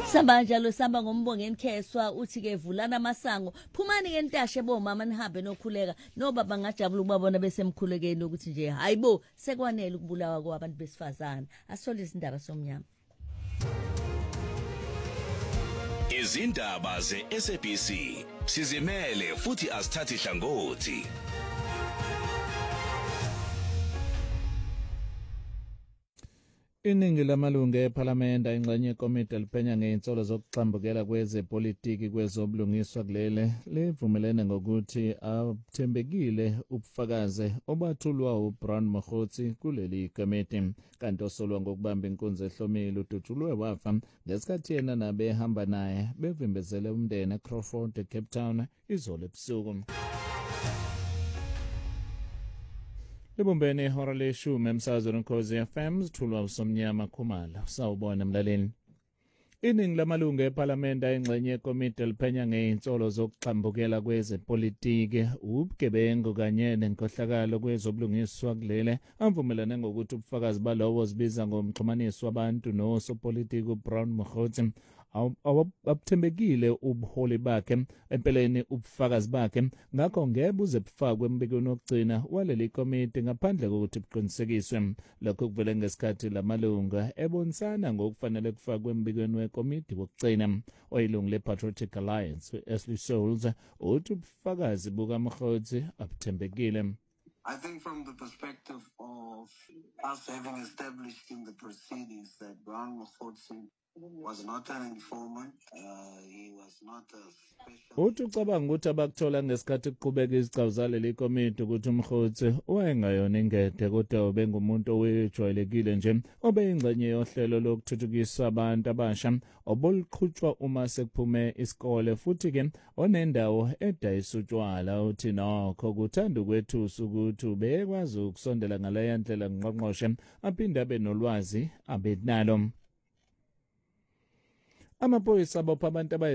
Samba njalo samba ngombongeni Kheswa uthi ke vulana amasango phumani ke ntashe bomama nihambe nokhuleka nobaba ngajabula ukubabona besemkhulekeni ukuthi nje hayibo sekwanele ukubulawa kwabantu besifazana asole izindaba somnyama. Izindaba ze-SABC sizimele futhi asithathi hlangothi. Iningi lamalungu ePhalamende ingxenye yekomiti eliphenya ngeinsolo zokuxambukela kwezepolitiki kwezobulungiswa kulele livumelene ngokuthi athembekile ubufakazi obathulwa uBrown Mokgotsi kuleli komiti kanti osolwa ngokubamba inkunzi ehlomile uDutshulwe wafa ngesikhathi yena nabehamba naye bevimbezele umndeni eCrawford eCape Town izolo ebusuku. Libumbene ihora leshumi emsakazweni Ukhozi FM sithulwa uSomnyama Khumalo. Sawubona mlaleli. Iningi lamalungu ePhalamende ingxenye yekomiti eliphenya ngeinsolo zokuxambukela kwezepolitiki ubugebengu kanye nenkohlakalo kwezobulungiswa kulele avumelane ngokuthi ubufakazi balowo zibiza ngomxhumanisi wabantu nosopolitiki uBrown Mokgotsi abuthembekile ubuholi bakhe empeleni ubufakazi bakhe ngakho ngeke buze bufakwe embikweni wokugcina waleli komiti ngaphandle kokuthi buqinisekiswe. Lokho kuvele ngesikhathi lamalunga ebonisana ngokufanele kufakwe embikweni wekomiti wokugcina. Oyilungu lePatriotic Alliance Ashley Souls uthi ubufakazi bukaMokgotsi abuthembekile. I think from the perspective of us having established in the proceedings that Brown Mokgotsi was not an informant, he was not a special... Uthi ucabanga ukuthi abakuthola ngesikhathi kuqhubeka izigcawu zaleli komiti ukuthi uMokgotsi wayengayona ingede kodwa ubengumuntu owejwayelekile nje obeyingxenye yohlelo lokuthuthukisa abantu abasha oboluqhutshwa uma sekuphume isikole futhi ke onendawo edayisa utshwala. Uthi nokho kuthanda ukwethusa ukuthi ubekwazi ukusondela ngaleya ndlela ngqongqoshe aphinde abe nolwazi abenalo. Amaphoyisa abopha abantu